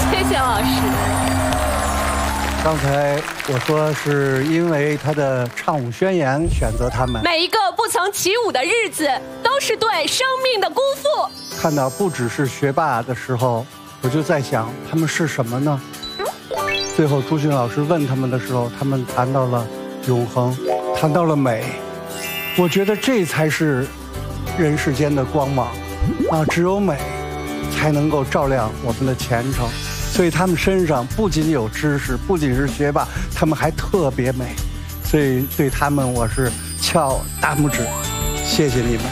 谢谢老师。 刚才我说是因为他的唱舞宣言选择他们， 每一个不曾起舞的日子，都是对生命的辜负。 看到不只是学霸的时候，我就在想他们是什么呢？最后朱迅老师问他们的时候，他们谈到了永恒，谈到了美。我觉得这才是人世间的光芒啊！只有美才能够照亮我们的前程。所以他们身上不仅有知识，不仅是学霸，他们还特别美。所以对他们我是翘大拇指，谢谢你们。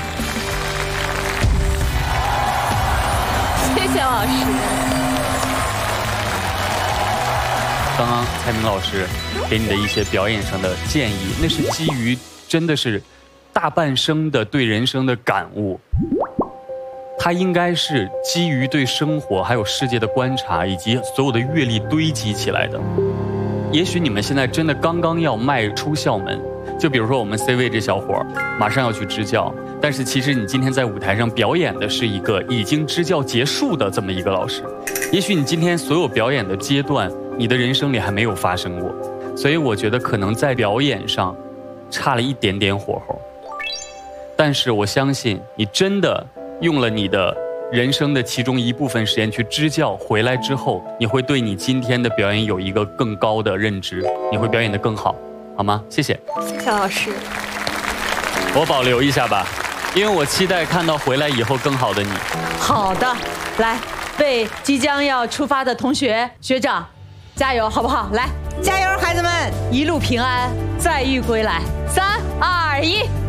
谢谢老师。 刚刚蔡明老师给你的一些表演上的建议，那是基于真的是大半生的对人生的感悟。它应该是基于对生活还有世界的观察，以及所有的阅历堆积起来的。也许你们现在真的刚刚要迈出校门，就比如说我们 C 位这小伙马上要去支教，但是其实你今天在舞台上表演的是一个已经支教结束的这么一个老师。也许你今天所有表演的阶段，你的人生里还没有发生过，所以我觉得可能在表演上差了一点点火候。但是我相信你真的用了你的人生的其中一部分时间去支教，回来之后，你会对你今天的表演有一个更高的认知，你会表演得更好，好吗？谢谢。 谢谢老师。 我保留一下吧，因为我期待看到回来以后更好的你。 好的，来为即将要出发的同学学长加油，好不好？来， 加油，孩子们， 一路平安，再遇归来。3、2、1。